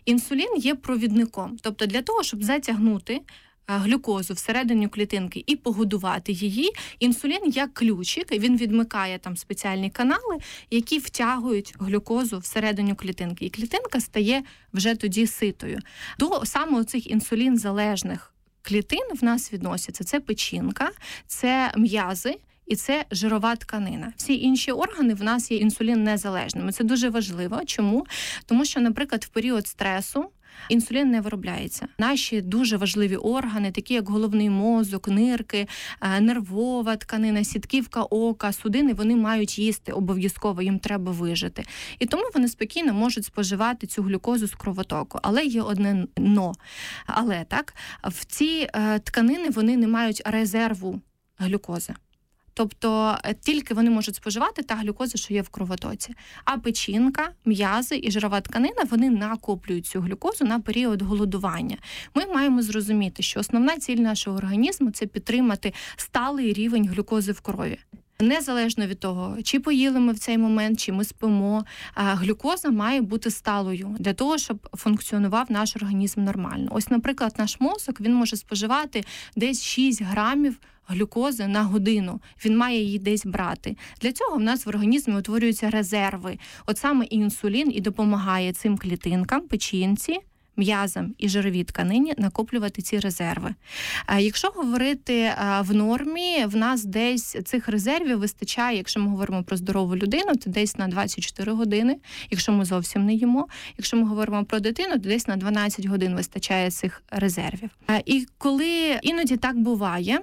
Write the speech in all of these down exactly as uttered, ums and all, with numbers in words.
Інсулін є провідником. Тобто для того, щоб затягнути глюкозу всередині клітинки і погодувати її, інсулін як ключик, він відмикає там спеціальні канали, які втягують глюкозу всередині клітинки. І клітинка стає вже тоді ситою. До саме цих інсулін-залежних клітин в нас відносяться. Це печінка, це м'язи, і це жирова тканина. Всі інші органи в нас є інсулін-незалежними. Це дуже важливо. Чому? Тому що, наприклад, в період стресу інсулін не виробляється. Наші дуже важливі органи, такі як головний мозок, нирки, нервова тканина, сітківка ока, судини, вони мають їсти обов'язково, їм треба вижити. І тому вони спокійно можуть споживати цю глюкозу з кровотоку. Але є одне «но». Але, так, в ці тканини вони не мають резерву глюкози. Тобто тільки вони можуть споживати та глюкоза, що є в кровотоці. А печінка, м'язи і жирова тканина, вони накоплюють цю глюкозу на період голодування. Ми маємо зрозуміти, що основна ціль нашого організму – це підтримати сталий рівень глюкози в крові. Незалежно від того, чи поїли ми в цей момент, чи ми спимо, глюкоза має бути сталою для того, щоб функціонував наш організм нормально. Ось, наприклад, наш мозок, він може споживати десь шість грамів глюкози на годину. Він має її десь брати. Для цього в нас в організмі утворюються резерви. От саме інсулін і допомагає цим клітинкам, печінці, м'язам і жировій тканині накоплювати ці резерви. Якщо говорити в нормі, в нас десь цих резервів вистачає, якщо ми говоримо про здорову людину, то десь на двадцять чотири години, якщо ми зовсім не їмо. Якщо ми говоримо про дитину, то десь на дванадцять годин вистачає цих резервів. І коли іноді так буває,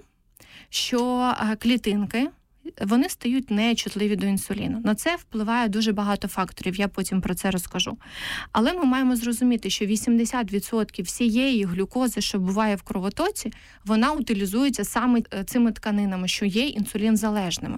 що клітинки, вони стають нечутливі до інсуліну. На це впливає дуже багато факторів, я потім про це розкажу. Але ми маємо зрозуміти, що вісімдесят відсотків всієї глюкози, що буває в кровотоці, вона утилізується саме цими тканинами, що є інсулінзалежними.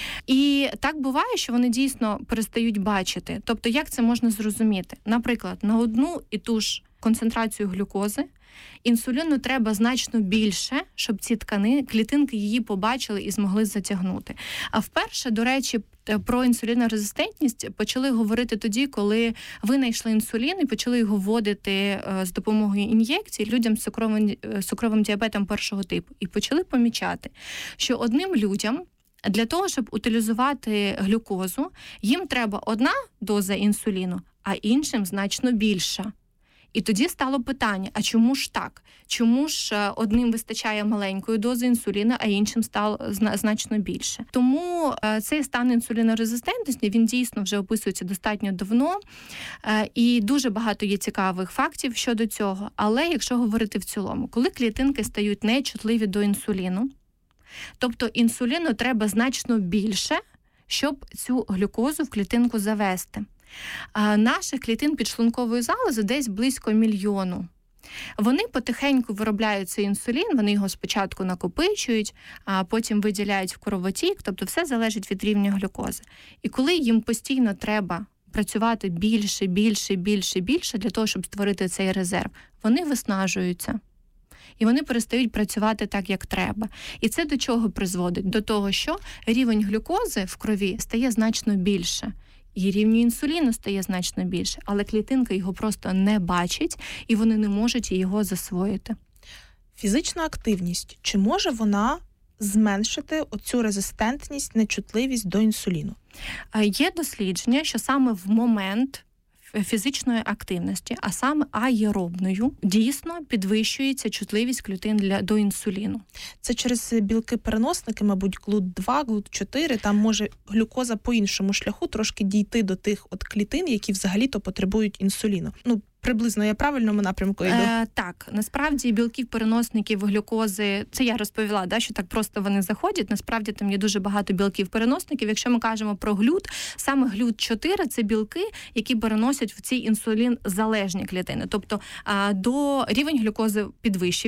І так буває, що вони дійсно перестають бачити. Тобто, як це можна зрозуміти? Наприклад, на одну і ту ж концентрацію глюкози інсуліну треба значно більше, щоб ці тканини, клітинки її побачили і змогли затягнути. А вперше, до речі, про інсулінорезистентність почали говорити тоді, коли винайшли інсулін і почали його вводити з допомогою ін'єкцій людям з цукровим, цукровим діабетом першого типу. І почали помічати, що одним людям для того, щоб утилізувати глюкозу, їм треба одна доза інсуліну, а іншим значно більша. І тоді стало питання, а чому ж так? Чому ж одним вистачає маленької дози інсуліну, а іншим стало значно більше? Тому цей стан інсулінорезистентності, він дійсно вже описується достатньо давно, і дуже багато є цікавих фактів щодо цього. Але якщо говорити в цілому, коли клітинки стають нечутливі до інсуліну, тобто інсуліну треба значно більше, щоб цю глюкозу в клітинку завести. А наших клітин підшлункової залози десь близько мільйону. Вони потихеньку виробляють цей інсулін, вони його спочатку накопичують, а потім виділяють в кровотік, тобто все залежить від рівня глюкози. І коли їм постійно треба працювати більше, більше, більше, більше для того, щоб створити цей резерв, вони виснажуються. І вони перестають працювати так, як треба. І це до чого призводить? До того, що рівень глюкози в крові стає значно більше. І рівень інсуліну стає значно більше, але клітинка його просто не бачить, і вони не можуть його засвоїти. Фізична активність. Чи може вона зменшити оцю резистентність, нечутливість до інсуліну? Є дослідження, що саме в момент фізичної активності, а саме аеробною, дійсно підвищується чутливість клітин для, до інсуліну. Це через білки-переносники, мабуть, глют два, глют чотири, там може глюкоза по іншому шляху трошки дійти до тих от клітин, які взагалі-то потребують інсуліну. Ну, приблизно я правильному напрямку йду? Е, так, насправді білків-переносників, глюкози, це я розповіла, да, що так просто вони заходять, насправді там є дуже багато білків-переносників. Якщо ми кажемо про глют, саме глют чотири – це білки, які переносять в ці інсулін-залежні клітини. Тобто до рівень глюкози підвищився,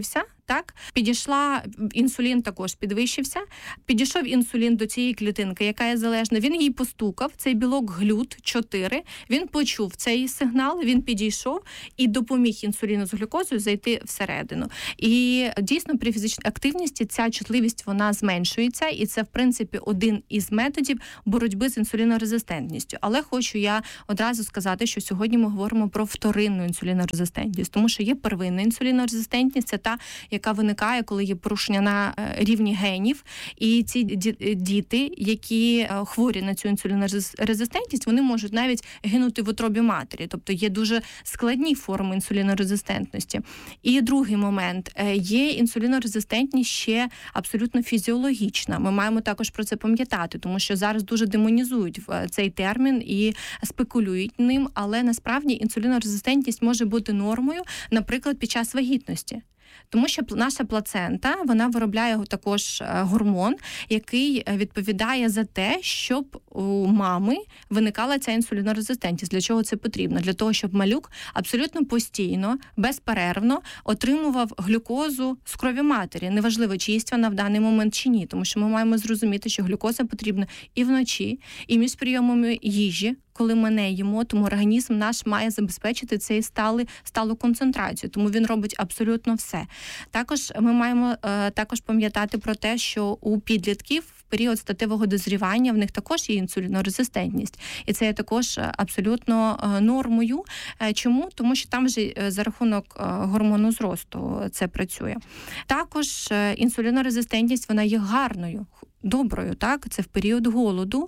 Так, підійшла, інсулін також підвищився, підійшов інсулін до цієї клітинки, яка є залежна, він їй постукав, цей білок глют чотири, він почув цей сигнал, він підійшов і допоміг інсуліну з глюкозою зайти всередину. І дійсно при фізичній активності ця чутливість, вона зменшується, і це, в принципі, один із методів боротьби з інсулінорезистентністю. Але хочу я одразу сказати, що сьогодні ми говоримо про вторинну інсулінорезистентність, тому що є первинна інсулінорезистентність, це та, яка виникає, коли є порушення на рівні генів, і ці діти, які хворі на цю інсулінорезистентність, вони можуть навіть гинути в утробі матері, тобто є дуже складні форми інсулінорезистентності. І другий момент, є інсулінорезистентність ще абсолютно фізіологічна. Ми маємо також про це пам'ятати, тому що зараз дуже демонізують цей термін і спекулюють ним, але насправді інсулінорезистентність може бути нормою, наприклад, під час вагітності. Тому що наша плацента, вона виробляє також гормон, який відповідає за те, щоб у мами виникала ця інсулінорезистентність. Для чого це потрібно? Для того, щоб малюк абсолютно постійно, безперервно отримував глюкозу з крові матері. Неважливо, чи їсть вона в даний момент чи ні. Тому що ми маємо зрозуміти, що глюкоза потрібна і вночі, і між прийомами їжі, коли ми не їмо, тому організм наш має забезпечити цей сталий, сталу концентрацію, тому він робить абсолютно все. Також ми маємо е, також пам'ятати про те, що у підлітків в період статевого дозрівання в них також є інсулінорезистентність. І це є також абсолютно е, нормою. Е, чому? Тому що там вже за рахунок е, гормону зросту це працює. Також е, інсулінорезистентність, вона є гарною, доброю, так? Це в період голоду.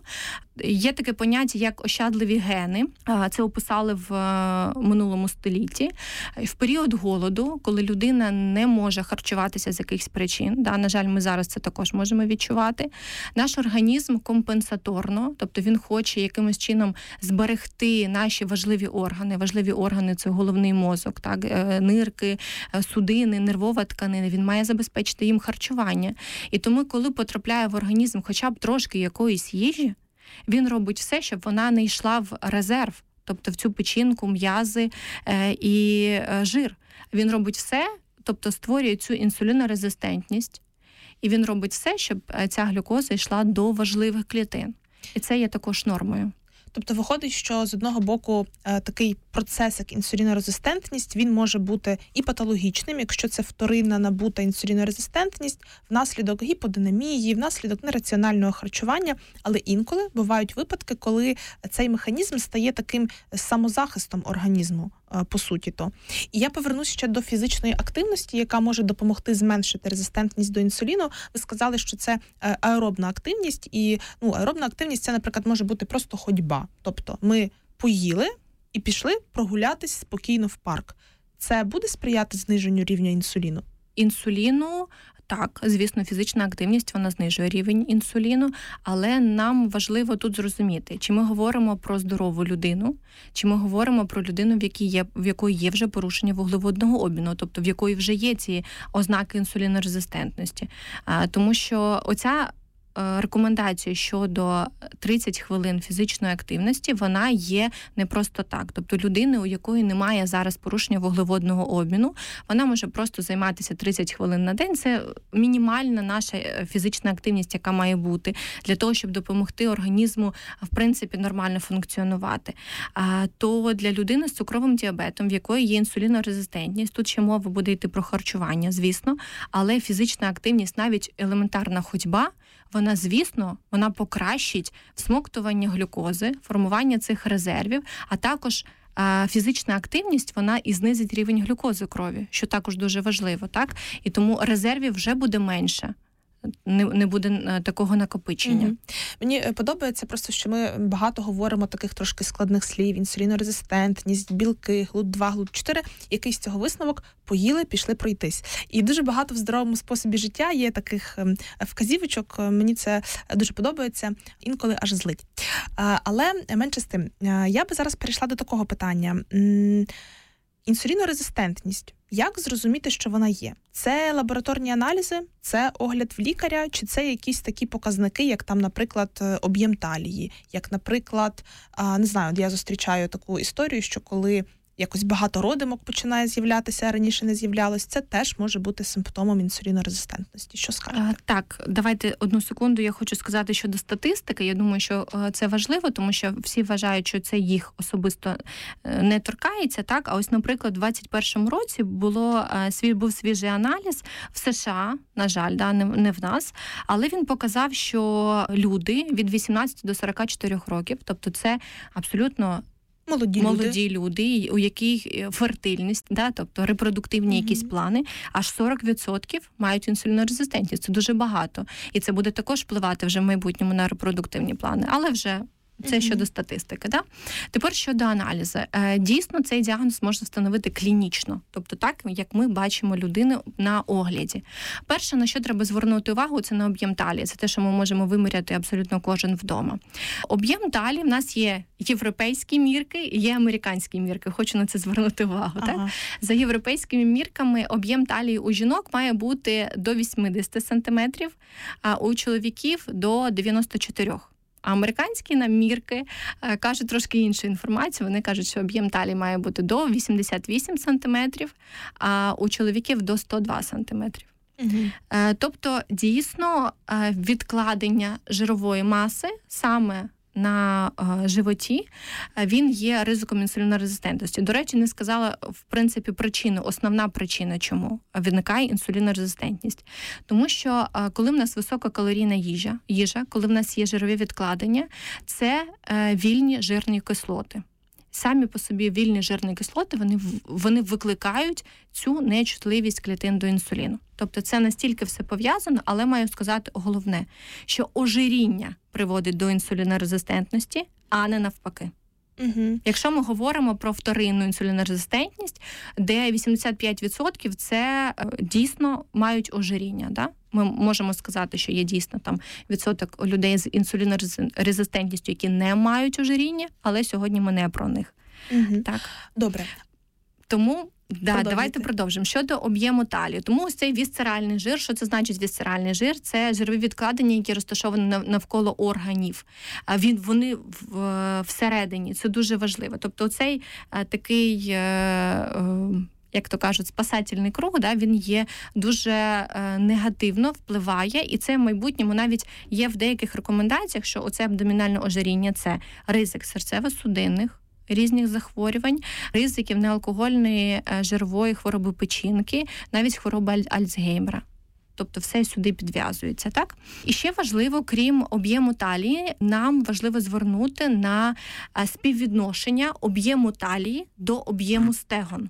Є таке поняття, як ощадливі гени. Це описали в минулому столітті. В період голоду, коли людина не може харчуватися з якихось причин, да, на жаль, ми зараз це також можемо відчувати, наш організм компенсаторно, тобто він хоче якимось чином зберегти наші важливі органи. Важливі органи – це головний мозок, так, нирки, судини, нервова тканина. Він має забезпечити їм харчування. І тому, коли потрапляє в організм хоча б трошки якоїсь їжі, він робить все, щоб вона не йшла в резерв, тобто в цю печінку, м'язи е, і е, жир. Він робить все, тобто створює цю інсулінорезистентність, і він робить все, щоб ця глюкоза йшла до важливих клітин. І це є також нормою. Тобто виходить, що з одного боку такий процес, як інсулінорезистентність, він може бути і патологічним, якщо це вторинна набута інсулінорезистентність внаслідок гіподинамії, внаслідок нераціонального харчування, але інколи бувають випадки, коли цей механізм стає таким самозахистом організму, по суті то. І я повернусь ще до фізичної активності, яка може допомогти зменшити резистентність до інсуліну. Ви сказали, що це аеробна активність, і ну, аеробна активність – це, наприклад, може бути просто ходьба. Тобто ми поїли і пішли прогулятись спокійно в парк. Це буде сприяти зниженню рівня інсуліну? Інсуліну, так, звісно, фізична активність, вона знижує рівень інсуліну, але нам важливо тут зрозуміти, чи ми говоримо про здорову людину, чи ми говоримо про людину, в якій є, в якої є вже порушення вуглеводного обміну, тобто в якої вже є ці ознаки інсулінорезистентності. А, тому що оця рекомендація щодо тридцять хвилин фізичної активності, вона є не просто так. Тобто людини, у якої немає зараз порушення вуглеводного обміну, вона може просто займатися тридцять хвилин на день. Це мінімальна наша фізична активність, яка має бути для того, щоб допомогти організму, в принципі, нормально функціонувати. А то для людини з цукровим діабетом, в якої є інсулінорезистентність, тут ще мова буде йти про харчування, звісно, але фізична активність, навіть елементарна ходьба, вона, звісно, вона покращить всмоктування глюкози, формування цих резервів, а також а, фізична активність, вона і знизить рівень глюкози крові, що також дуже важливо, так? І тому резервів вже буде менше. Не, не буде такого накопичення. Угу. Мені подобається просто, що ми багато говоримо таких трошки складних слів: інсулінорезистентність, білки, глут два, глут чотири. Якийсь з цього висновок: поїли, пішли пройтись. І дуже багато в здоровому способі життя є таких вказівочок. Мені це дуже подобається, інколи аж злить. Але менше з тим, я би зараз перейшла до такого питання. Інсулінорезистентність. Як зрозуміти, що вона є? Це лабораторні аналізи, це огляд в лікаря, чи це якісь такі показники, як там, наприклад, об'єм талії, як, наприклад, не знаю, я зустрічаю таку історію, що коли якось багато родимок починає з'являтися, а раніше не з'являлось, це теж може бути симптомом інсулінорезистентності. Що скажете? Так, давайте одну секунду. Я хочу сказати щодо статистики. Я думаю, що це важливо, тому що всі вважають, що це їх особисто не торкається. Так, а ось, наприклад, у двадцять першому році було був свіжий аналіз в США, на жаль, да, не, не в нас, але він показав, що люди від вісімнадцяти до сорока чотирьох років, тобто це абсолютно Молоді, Молоді люди. люди, у яких фертильність, да, тобто репродуктивні mm-hmm. якісь плани, аж сорок відсотків мають інсулінорезистентність. Це дуже багато. І це буде також впливати вже в майбутньому на репродуктивні плани. Але вже це mm-hmm. щодо статистики. Да? Тепер щодо аналізу. Дійсно, цей діагноз можна встановити клінічно. Тобто так, як ми бачимо людину на огляді. Перше, на що треба звернути увагу, це на об'єм талії. Це те, що ми можемо виміряти абсолютно кожен вдома. Об'єм талії в нас є європейські мірки, є американські мірки. Хочу на це звернути увагу. Ага. Так? За європейськими мірками об'єм талії у жінок має бути до вісімдесят сантиметрів, а у чоловіків до дев'яносто чотири. А американські намірки е, кажуть трошки іншу інформацію. Вони кажуть, що об'єм талії має бути до вісімдесят вісім сантиметрів, а у чоловіків до сто два сантиметрів. Угу. Е, тобто, дійсно, е, відкладення жирової маси саме на е, животі, він є ризиком інсулінорезистентності. До речі, не сказала, в принципі, причину, основна причина, чому виникає інсулінорезистентність. Тому що, е, коли в нас висококалорійна їжа, їжа, коли в нас є жирові відкладення, це е, вільні жирні кислоти. Самі по собі вільні жирні кислоти, вони, вони викликають цю нечутливість клітин до інсуліну. Тобто це настільки все пов'язано, але маю сказати головне, що ожиріння приводить до інсулінорезистентності, а не навпаки. Угу. Якщо ми говоримо про вторинну інсулінорезистентність, де вісімдесят п'ять відсотків це дійсно мають ожиріння, да? Ми можемо сказати, що є дійсно там відсоток людей з інсулінорезистентністю, які не мають ожиріння, але сьогодні ми не про них. Угу. Так. Добре. Тому да, давайте продовжимо. Щодо об'єму талії. Тому ось цей вісцеральний жир, що це значить вісцеральний жир? Це жирові відкладення, які розташовані навколо органів. Він, вони в, всередині. Це дуже важливо. Тобто цей такий... як то кажуть, спасательний круг, да, він є дуже е, негативно впливає, і це в майбутньому навіть є в деяких рекомендаціях, що оце абдомінальне ожиріння – це ризик серцево-судинних, різних захворювань, ризиків неалкогольної е, жирової хвороби печінки, навіть хвороби Альцгеймера. Тобто все сюди підв'язується, так? І ще важливо, крім об'єму талії, нам важливо звернути на співвідношення об'єму талії до об'єму стегон.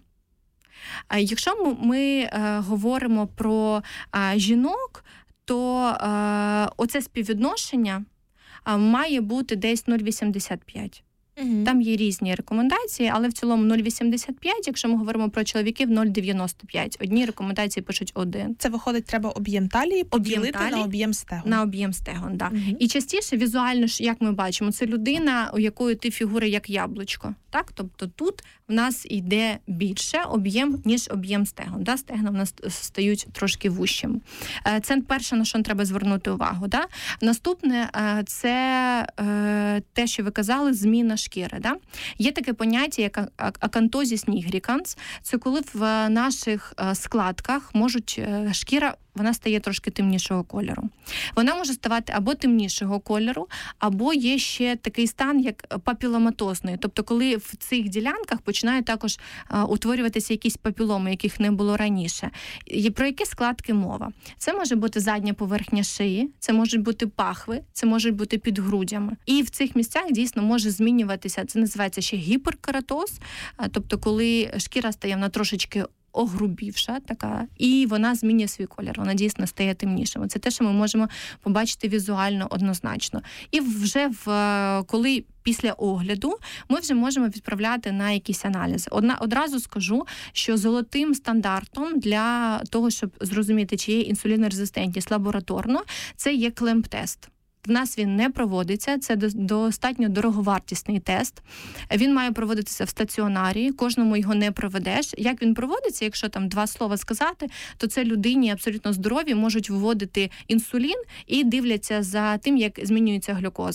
Якщо ми, ми е, говоримо про е, жінок, то е, оце співвідношення е, має бути десь нуль цілих вісімдесят п'ять. Угу. Там є різні рекомендації, але в цілому нуль цілих вісімдесят п'ять, якщо ми говоримо про чоловіків, нуль цілих дев'яносто п'ять. Одні рекомендації пишуть один. Це виходить, треба об'єм талії поділити об'єм талії на об'єм стегон. На об'єм стегон, так. Угу. І частіше візуально, як ми бачимо, це людина, у якої ти фігура як яблучко. Так? Тобто тут в нас йде більше об'єм, ніж об'єм стегон. Да? Стегна в нас стають трошки вущими. Це перше, на що треба звернути увагу. Да? Наступне, це те, що ви казали, зміна шкіри. Да? Є таке поняття, як акантозіс нігріканс. Це коли в наших складках можуть шкіра, вона стає трошки темнішого кольору. Вона може ставати або темнішого кольору, або є ще такий стан, як папіломатозний. Тобто, коли в цих ділянках починають також а, утворюватися якісь папіломи, яких не було раніше. І про які складки мова? Це може бути задня поверхня шиї, це можуть бути пахви, це можуть бути під грудями. І в цих місцях дійсно може змінюватися, це називається ще гіперкератоз, а, тобто коли шкіра стає вона трошечки огрубівша така, і вона змінює свій колір, вона дійсно стає темнішим. Це те, що ми можемо побачити візуально однозначно. І вже в коли після огляду ми вже можемо відправляти на якісь аналізи. Одна, одразу скажу, що золотим стандартом для того, щоб зрозуміти, чи є інсулінорезистентність лабораторно, це є клемп-тест. В нас він не проводиться, це достатньо дороговартісний тест. Він має проводитися в стаціонарі, кожному його не проведеш. Як він проводиться, якщо там два слова сказати, то це людині абсолютно здорові можуть вводити інсулін і дивляться за тим, як змінюється глюкоза.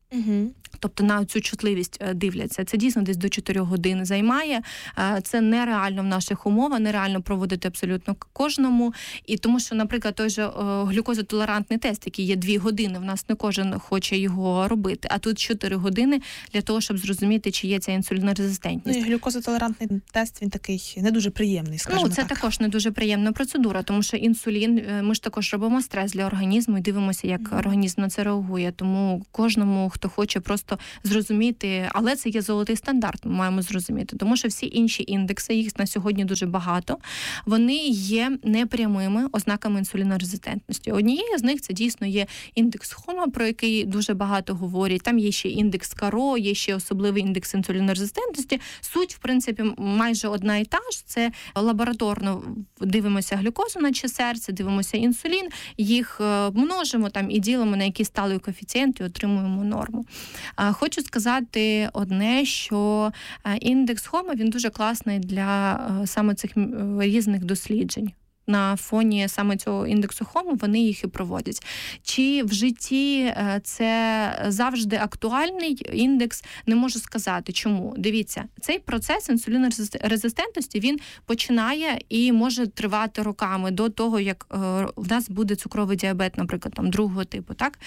Угу. Тобто на цю чутливість дивляться. Це дійсно десь до чотирьох годин займає. Це нереально в наших умовах, нереально проводити абсолютно кожному. І тому що, наприклад, той же глюкозотолерантний тест, який є дві години, в нас не кожен хоче його робити. А тут чотири години для того, щоб зрозуміти, чи є ця інсулінорезистентність. Ну і глюкозотолерантний тест, він такий не дуже приємний, скажімо Ну, це так. також не дуже приємна процедура, тому що інсулін, ми ж також робимо стрес для організму і дивимося, як mm-hmm. організм на це реагує. Тому кожному, хто хоче просто зрозуміти, але це є золотий стандарт, ми маємо зрозуміти, тому що всі інші індекси, їх на сьогодні дуже багато, вони є непрямими ознаками інсулінорезистентності. Однією з них це дійсно є індекс Хома, про який дуже багато говорять. Там є ще індекс Каро, є ще особливий індекс інсулінорезистентності. Суть, в принципі, майже одна і та ж. Це лабораторно дивимося глюкозу, наче серце, дивимося інсулін, їх множимо там і ділимо на якісь сталий коефіцієнт і отримуємо норму. Хочу сказати одне, що індекс Хома, він дуже класний для саме цих різних досліджень. На фоні саме цього індексу Хома вони їх і проводять. Чи в житті це завжди актуальний індекс, не можу сказати. Чому? Дивіться, цей процес інсулінорезистентності, він починає і може тривати роками до того, як в нас буде цукровий діабет, наприклад, там, другого типу, так?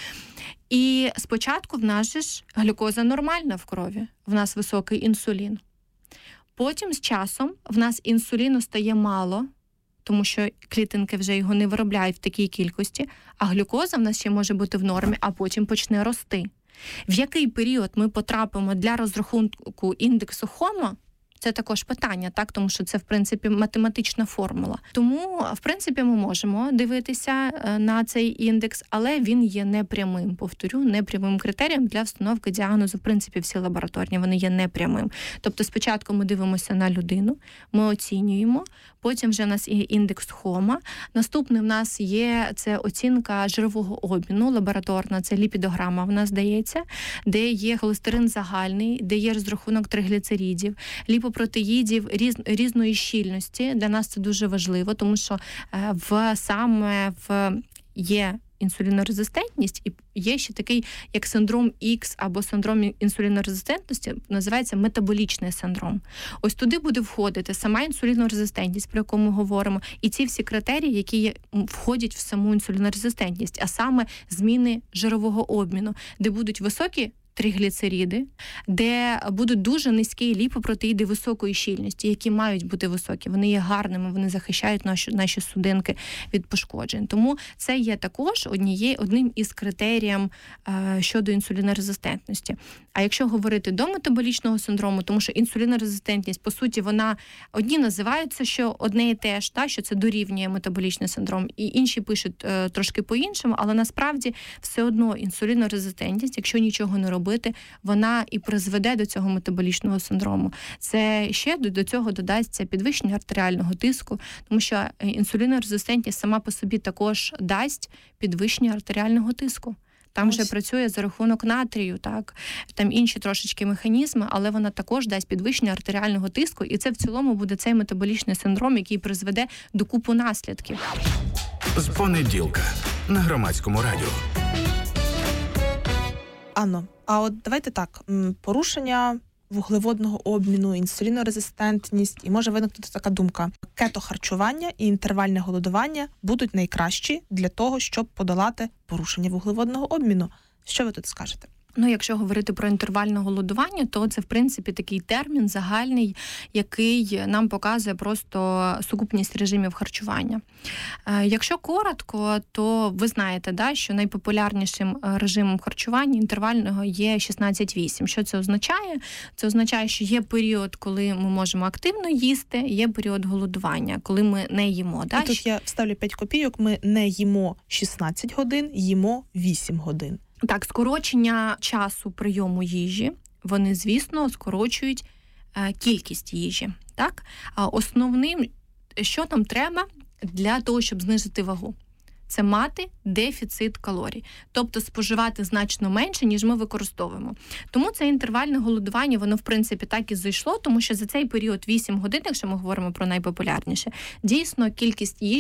І спочатку в нас же ж глюкоза нормальна в крові, в нас високий інсулін. Потім з часом в нас інсуліну стає мало, тому що клітинки вже його не виробляють в такій кількості, а глюкоза в нас ще може бути в нормі, а потім почне рости. В який період ми потрапимо для розрахунку індексу Хома, це також питання, так, тому що це, в принципі, математична формула. Тому, в принципі, ми можемо дивитися на цей індекс, але він є непрямим, повторю, непрямим критерієм для встановки діагнозу. В принципі, всі лабораторні, вони є непрямим. Тобто спочатку ми дивимося на людину, ми оцінюємо, потім вже в нас є індекс Хома. Наступний в нас є це оцінка жирового обміну, лабораторна, це ліпідограма в нас дається, де є холестерин загальний, де є розрахунок тригліцеридів, ліпопротеїдів різ, різної щільності. Для нас це дуже важливо, тому що в саме в є інсулінорезистентність, і є ще такий, як синдром Х або синдром інсулінорезистентності, називається метаболічний синдром. Ось туди буде входити сама інсулінорезистентність, про яку ми говоримо, і ці всі критерії, які є, входять в саму інсулінорезистентність, а саме зміни жирового обміну, де будуть високі тригліцериди, де будуть дуже низькі ліпопротеїди високої щільності, які мають бути високі. Вони є гарними, вони захищають наші, наші судинки від пошкоджень. Тому це є також однією, одним із критеріїв е, щодо інсулінорезистентності. А якщо говорити до метаболічного синдрому, тому що інсулінорезистентність, по суті, вона одні називаються, що одне і те ж, та, що це дорівнює метаболічний синдром, і інші пишуть е, трошки по-іншому, але насправді все одно інсулінорезистентність, якщо нічого не робити, вона і призведе до цього метаболічного синдрому. Це ще до цього додасться підвищення артеріального тиску, тому що інсулінорезистентність сама по собі також дасть підвищення артеріального тиску. Там Ось. вже працює за рахунок натрію, так, там інші трошечки механізми, але вона також дасть підвищення артеріального тиску, і це в цілому буде цей метаболічний синдром, який призведе до купу наслідків. З понеділка на Громадському радіо. Анно, а от давайте так, порушення вуглеводного обміну, інсулінорезистентність, і може виникнути така думка. Кетохарчування і інтервальне голодування будуть найкращі для того, щоб подолати порушення вуглеводного обміну. Що ви тут скажете? Ну, якщо говорити про інтервальне голодування, то це, в принципі, такий термін загальний, який нам показує просто сукупність режимів харчування. Якщо коротко, то ви знаєте, да, що найпопулярнішим режимом харчування інтервального є шістнадцять вісім. Що це означає? Це означає, що є період, коли ми можемо активно їсти, є період голодування, коли ми не їмо. Да? І тут я вставлю п'ять копійок, ми не їмо шістнадцять годин, їмо вісім годин. Так, скорочення часу прийому їжі, вони, звісно, скорочують е, кількість їжі. Так? А основним, що нам треба для того, щоб знизити вагу? Це мати дефіцит калорій. Тобто споживати значно менше, ніж ми використовуємо. Тому це інтервальне голодування, воно, в принципі, так і зайшло, тому що за цей період вісім годин, якщо ми говоримо про найпопулярніше, дійсно кількість їжі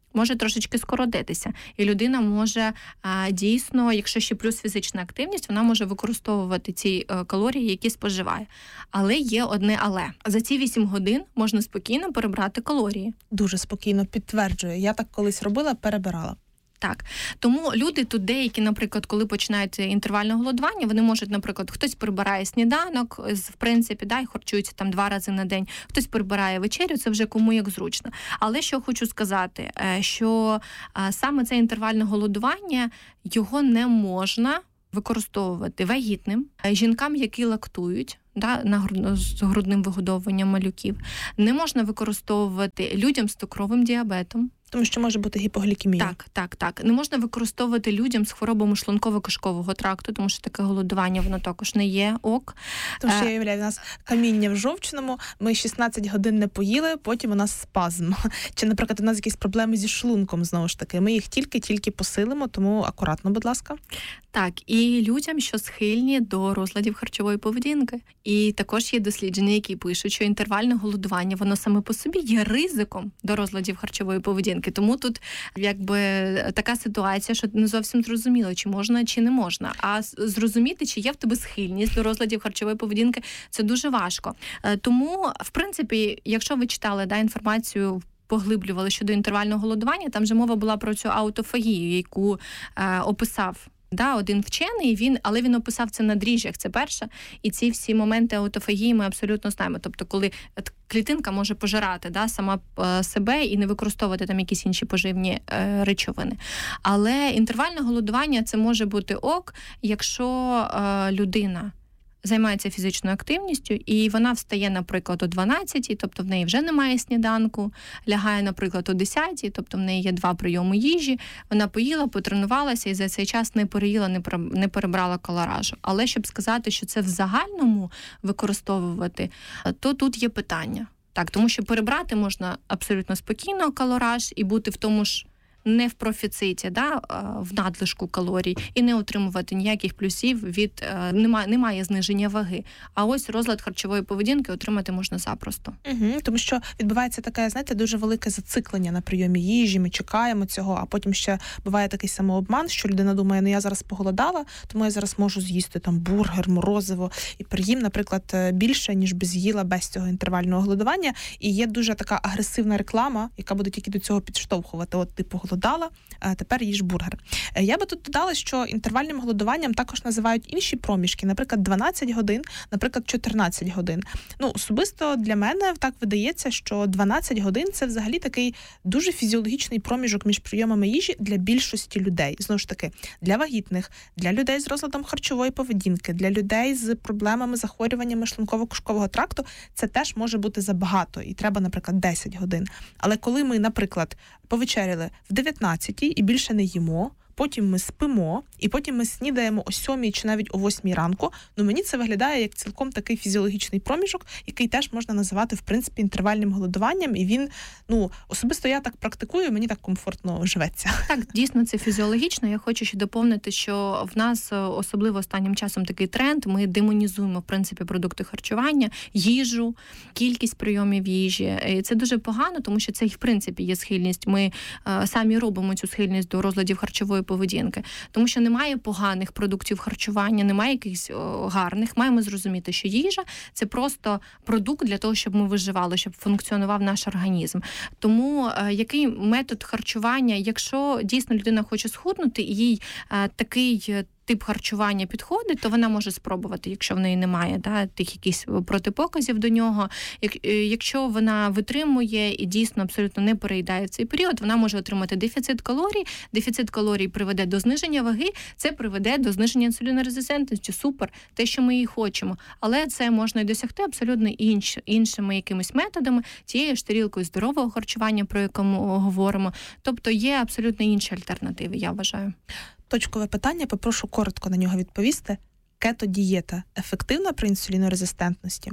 може трошечки скоротитися. І людина може а, дійсно, якщо ще плюс фізична активність, вона може використовувати ці а, калорії, які споживає. Але є одне але. За ці вісім годин можна спокійно перебрати калорії. Дуже спокійно, підтверджую. Я так колись робила, перебирала. Так, тому люди тут деякі, наприклад, коли починають інтервальне голодування, вони можуть, наприклад, хтось прибирає сніданок, в принципі, да, і харчується там два рази на день, хтось прибирає вечерю, це вже кому як зручно. Але що хочу сказати, що саме це інтервальне голодування, його не можна використовувати вагітним, жінкам, які лактують, да, на, з грудним вигодовуванням малюків, не можна використовувати людям з цукровим діабетом. Тому що може бути гіпоглікемія. Так, так, так. Не можна використовувати людям з хворобами шлунково-кишкового тракту, тому що таке голодування, воно також не є ок. Тому що, я уявляю, у нас каміння в жовчному, ми шістнадцять годин не поїли, потім у нас спазм. Чи, наприклад, у нас якісь проблеми зі шлунком, знову ж таки. Ми їх тільки-тільки посилимо, тому акуратно, будь ласка. Так, і людям, що схильні до розладів харчової поведінки. І також є дослідження, які пишуть, що інтервальне голодування, воно саме по собі є ризиком до розладів харчової поведінки. Тому тут якби така ситуація, що не зовсім зрозуміло, чи можна, чи не можна. А зрозуміти, чи є в тебе схильність до розладів харчової поведінки, це дуже важко. Тому, в принципі, якщо ви читали да, інформацію, поглиблювали щодо інтервального голодування, там же мова була про цю аутофагію, яку е, описав да, один вчений, він, але він описав це на дріжджах, це перше. І ці всі моменти аутофагії ми абсолютно знаємо. Тобто, коли клітинка може пожирати да, сама себе і не використовувати там якісь інші поживні е, речовини. Але інтервальне голодування це може бути ок, якщо е, людина займається фізичною активністю, і вона встає, наприклад, о дванадцятій, тобто в неї вже немає сніданку, лягає, наприклад, о десятій, тобто в неї є два прийоми їжі, вона поїла, потренувалася і за цей час не переїла, не перебрала калоражу. Але щоб сказати, що це в загальному використовувати, то тут є питання. Так, тому що перебрати можна абсолютно спокійно калораж і бути в тому ж не в профіциті, да, в надлишку калорій, і не отримувати ніяких плюсів від немає, немає зниження ваги. А ось розлад харчової поведінки отримати можна запросто. Угу, тому що відбувається таке, знаєте, дуже велике зациклення на прийомі їжі, ми чекаємо цього, а потім ще буває такий самообман, що людина думає, ну я зараз поголодала, тому я зараз можу з'їсти там бургер, морозиво і переїм, наприклад, більше, ніж би з'їла без цього інтервального голодування. І є дуже така агресивна реклама, яка буде тільки до цього підштовхувати. От ти поголодала, дала, а тепер їж бургер. Я би тут додала, що інтервальним голодуванням також називають інші проміжки, наприклад, дванадцять годин, наприклад, чотирнадцять годин. Ну, особисто для мене так видається, що дванадцять годин – це взагалі такий дуже фізіологічний проміжок між прийомами їжі для більшості людей. Знову ж таки, для вагітних, для людей з розладом харчової поведінки, для людей з проблемами, захворюваннями шлунково-кишкового тракту це теж може бути забагато, і треба, наприклад, десять годин. Але коли ми, наприклад, повечеряли в дев'ятнадцятій і більше не їмо, потім ми спимо, і потім ми снідаємо о сьомій чи навіть о восьмій ранку, ну мені це виглядає як цілком такий фізіологічний проміжок, який теж можна називати, в принципі, інтервальним голодуванням, і він, ну, особисто я так практикую, мені так комфортно живеться. Так, дійсно, це фізіологічно. Я хочу ще доповнити, що в нас, особливо останнім часом, такий тренд, ми демонізуємо, в принципі, продукти харчування, їжу, кількість прийомів їжі. І це дуже погано, тому що це, в принципі, є схильність. Ми е, самі робимо цю схильність до розладів харчової поведінки. Тому що немає поганих продуктів харчування, немає якихось о, гарних. Маємо зрозуміти, що їжа – це просто продукт для того, щоб ми виживали, щоб функціонував наш організм. Тому е, який метод харчування, якщо дійсно людина хоче схуднути, і їй е, такий тип харчування підходить, то вона може спробувати, якщо в неї немає да, тих якихось протипоказів до нього. Як, якщо вона витримує і дійсно абсолютно не переїдає в цей період, вона може отримати дефіцит калорій. Дефіцит калорій приведе до зниження ваги, це приведе до зниження інсулінорезистентності. Супер, те, що ми і хочемо. Але це можна і досягти абсолютно інш, іншими якимись методами, тією ж тарілкою здорового харчування, про яке ми говоримо. Тобто є абсолютно інші альтернативи, я вважаю. Точкове питання, попрошу коротко на нього відповісти. Кето-дієта ефективна при інсулінорезистентності?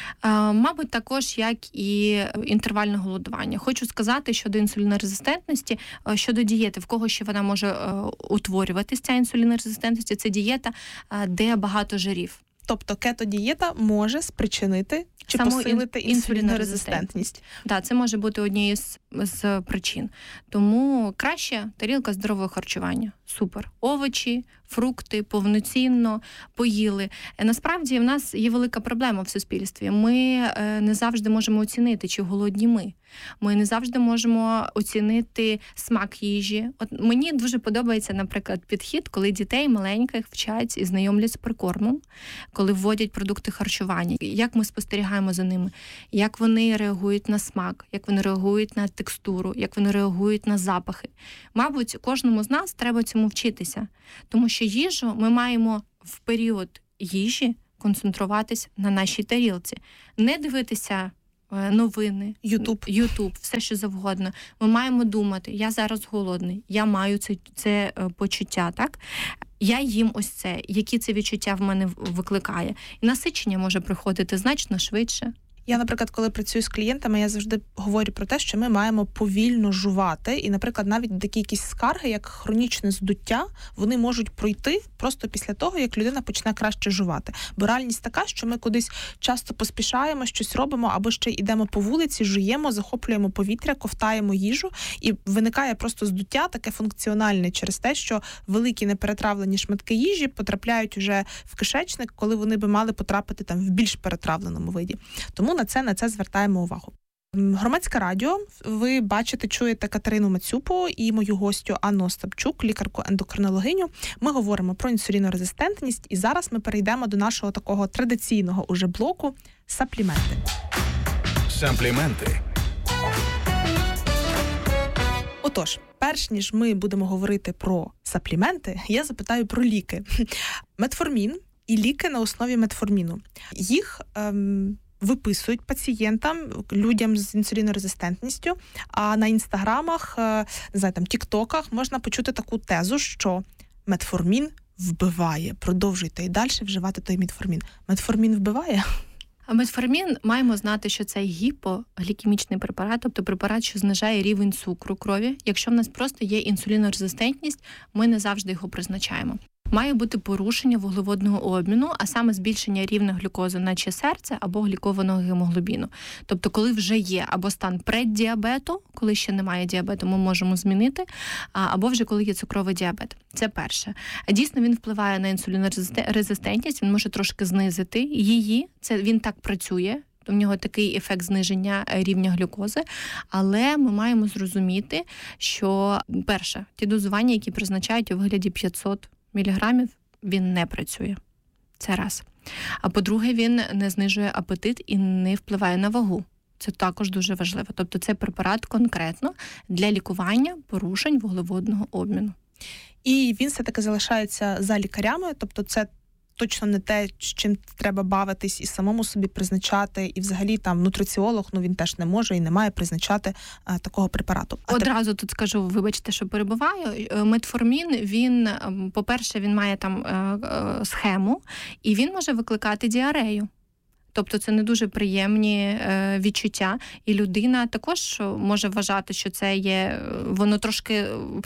А, мабуть, також, як і інтервальне голодування. Хочу сказати щодо інсулінорезистентності, щодо дієти, в кого ще вона може утворюватись, ця інсулінорезистентність, це дієта, де багато жирів. Тобто кето-дієта може спричинити Чи саму посилити ін- інсулінорезистентність. Да, це може бути однією з, з причин. Тому краще тарілка здорового харчування. Супер. Овочі, фрукти, повноцінно поїли. Насправді в нас є велика проблема в суспільстві. Ми не завжди можемо оцінити, чи голодні ми. Ми не завжди можемо оцінити смак їжі. От мені дуже подобається, наприклад, підхід, коли дітей маленьких вчать і знайомлять з прикормом, коли вводять продукти харчування. Як ми спостерігаємо за ними, як вони реагують на смак, як вони реагують на текстуру, як вони реагують на запахи. Мабуть, кожному з нас треба цьому вчитися, тому що їжу ми маємо в період їжі концентруватись на нашій тарілці, не дивитися новини, Ютуб. Ютуб, все що завгодно. Ми маємо думати, я зараз голодний, я маю це, це почуття, так? Я їм ось це, які це відчуття в мене викликає. І насичення може приходити значно швидше. Я, наприклад, коли працюю з клієнтами, я завжди говорю про те, що ми маємо повільно жувати. І, наприклад, навіть такі якісь скарги, як хронічне здуття, вони можуть пройти просто після того, як людина почне краще жувати. Бо реальність така, що ми кудись часто поспішаємо, щось робимо, або ще йдемо по вулиці, жуємо, захоплюємо повітря, ковтаємо їжу, і виникає просто здуття, таке функціональне, через те, що великі неперетравлені шматки їжі потрапляють вже в кишечник, коли вони би мали потрапити там в більш перетравленому виді. Тому на це, на це звертаємо увагу. Громадське радіо. Ви бачите, чуєте Катерину Мацюпу і мою гостю Анну Остапчук, лікарку-ендокринологиню. Ми говоримо про інсулінорезистентність, і зараз ми перейдемо до нашого такого традиційного уже блоку – сапліменти. Сапліменти. Отож, перш ніж ми будемо говорити про сапліменти, я запитаю про ліки. Метформін і ліки на основі метформіну. Їх ем, виписують пацієнтам, людям з інсулінорезистентністю, а на інстаграмах, не знаю, там, тіктоках можна почути таку тезу, що метформін вбиває. Продовжуйте і далі вживати той метформін. Метформін вбиває? А метформін, маємо знати, що це гіпоглікемічний препарат, тобто препарат, що знижає рівень цукру крові. Якщо в нас просто є інсулінорезистентність, ми не завжди його призначаємо. Має бути порушення вуглеводного обміну, а саме збільшення рівня глюкози, наче серце, або глікованого гемоглобіну. Тобто, коли вже є або стан преддіабету, коли ще немає діабету, ми можемо змінити, або вже коли є цукровий діабет. Це перше. Дійсно, він впливає на інсулінорезистентність, він може трошки знизити її, це він так працює. У нього такий ефект зниження рівня глюкози, але ми маємо зрозуміти, що, перше, ті дозування, які призначають у вигляді п'ятсот міліграмів, він не працює. Це раз. А по-друге, він не знижує апетит і не впливає на вагу. Це також дуже важливо. Тобто це препарат конкретно для лікування порушень вуглеводного обміну. І він все-таки залишається за лікарями, тобто це точно не те, з чим треба бавитись і самому собі призначати, і взагалі там нутриціолог, ну він теж не може і не має призначати а, такого препарату. А Одразу теп... тут скажу, вибачте, що перебиваю. Метформін, він, по-перше, він має там схему, і він може викликати діарею. Тобто це не дуже приємні відчуття, і людина також може вважати, що це є, воно трошки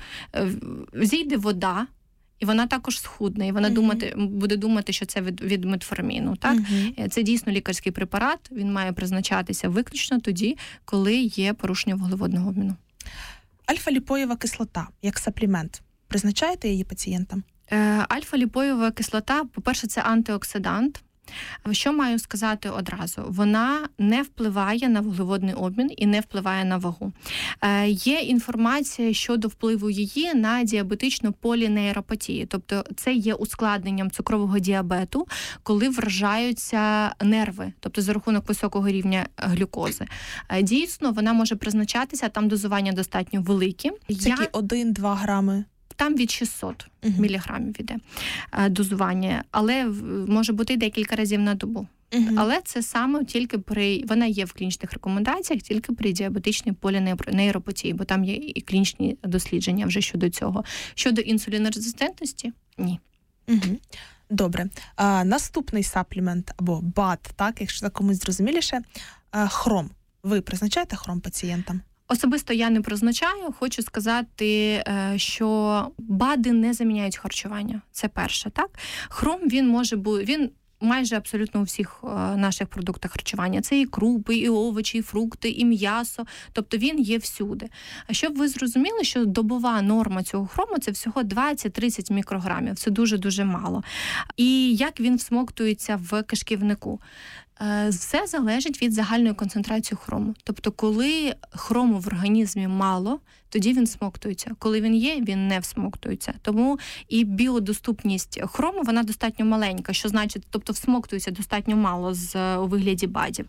зійде вода, і вона також схудне, і вона uh-huh. думати, буде думати, що це від, від метформіну. Так? Uh-huh. Це дійсно лікарський препарат, він має призначатися виключно тоді, коли є порушення вуглеводного обміну. Альфа-ліпоєва кислота, як саплімент, призначаєте її пацієнтам? Альфа-ліпоєва кислота, по-перше, це антиоксидант. Що маю сказати одразу? Вона не впливає на вуглеводний обмін і не впливає на вагу. Е, є інформація щодо впливу її на діабетичну полінейропатію. Тобто це є ускладненням цукрового діабету, коли вражаються нерви, тобто за рахунок високого рівня глюкози. Е, дійсно, вона може призначатися, там дозування достатньо великі. Це Я... один-два грами? Там від шістсот uh-huh. міліграмів іде дозування, але може бути і декілька разів на добу. Uh-huh. Але це саме тільки при, вона є в клінічних рекомендаціях тільки при діабетичній полінейропатії, бо там є і клінічні дослідження вже щодо цього. Щодо інсулінорезистентності – ні. Uh-huh. Добре. А, наступний саплімент або БАД, так, якщо так комусь зрозуміліше, а, хром. Ви призначаєте хром пацієнтам? Особисто я не призначаю. Хочу сказати, що БАДи не заміняють харчування. Це перше, так? Хром, він може бути, він майже абсолютно у всіх наших продуктах харчування. Це і крупи, і овочі, і фрукти, і м'ясо. Тобто він є всюди. А щоб ви зрозуміли, що добова норма цього хрому – це всього двадцять-тридцять мікрограмів. Це дуже-дуже мало. І як він всмоктується в кишківнику? Все залежить від загальної концентрації хрому. Тобто, коли хрому в організмі мало, тоді він всмоктується. Коли він є, він не всмоктується. Тому і біодоступність хрому, вона достатньо маленька, що значить, тобто всмоктується достатньо мало з, у вигляді бадів.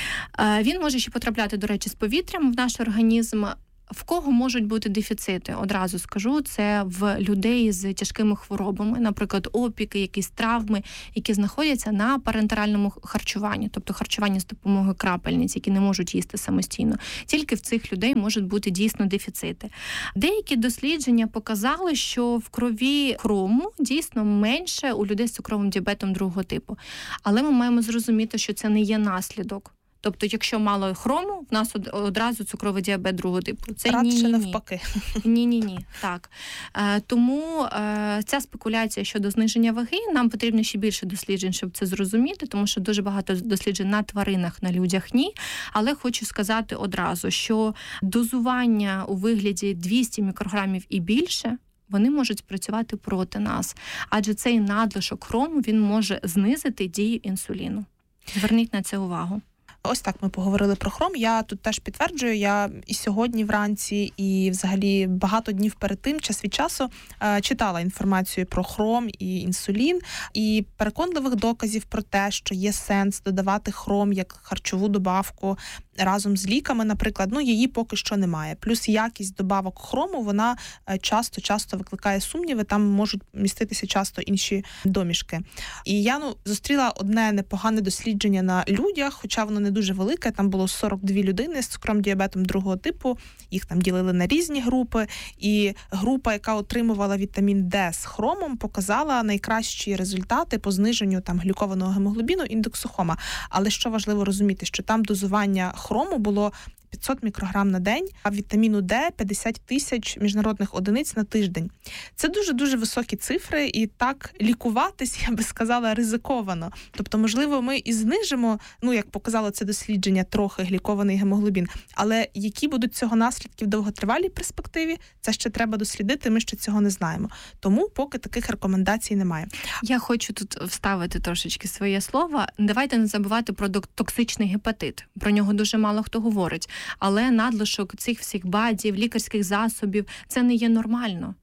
Він може ще потрапляти, до речі, з повітрям в наш організм. В кого можуть бути дефіцити? Одразу скажу, це в людей з тяжкими хворобами, наприклад, опіки, якісь травми, які знаходяться на парентеральному харчуванні, тобто харчуванні з допомогою крапельниць, які не можуть їсти самостійно. Тільки в цих людей можуть бути дійсно дефіцити. Деякі дослідження показали, що в крові хрому дійсно менше у людей з цукровим діабетом другого типу. Але ми маємо зрозуміти, що це не є наслідок. Тобто, якщо мало хрому, в нас одразу цукровий діабет другого типу. Це радше ні-ні-ні. навпаки. Ні-ні-ні, так. Е, тому е, ця спекуляція щодо зниження ваги, нам потрібно ще більше досліджень, щоб це зрозуміти, тому що дуже багато досліджень на тваринах, на людях ні. Але хочу сказати одразу, що дозування у вигляді двісті мікрограмів і більше, вони можуть спрацювати проти нас. Адже цей надлишок хрому, він може знизити дію інсуліну. Зверніть на це увагу. Ось так ми поговорили про хром. Я тут теж підтверджую, я і сьогодні вранці, і взагалі багато днів перед тим, час від часу, читала інформацію про хром і інсулін, і переконливих доказів про те, що є сенс додавати хром як харчову добавку разом з ліками, наприклад, ну її поки що немає. Плюс якість добавок хрому, вона часто-часто викликає сумніви, там можуть міститися часто інші домішки. І я ну, зустріла одне непогане дослідження на людях, хоча воно не дуже велике, там було сорок дві людини з цукровим діабетом другого типу, їх там ділили на різні групи, і група, яка отримувала вітамін Д з хромом, показала найкращі результати по зниженню там глюкованого гемоглобіну, індексу Хома. Але що важливо розуміти, що там дозування хрому було п'ятсот мікрограм на день, а вітаміну Д п'ятдесят тисяч міжнародних одиниць на тиждень. Це дуже-дуже високі цифри, і так лікуватись, я би сказала, ризиковано. Тобто, можливо, ми і знижимо, ну, як показало це дослідження, трохи глікований гемоглобін, але які будуть цього наслідки в довготривалій перспективі, це ще треба дослідити, ми ще цього не знаємо. Тому поки таких рекомендацій немає. Я хочу тут вставити трошечки своє слово. Давайте не забувати про токсичний гепатит. Про нього дуже мало хто говорить. Але надлишок цих всіх бадів, лікарських засобів – це не є нормально.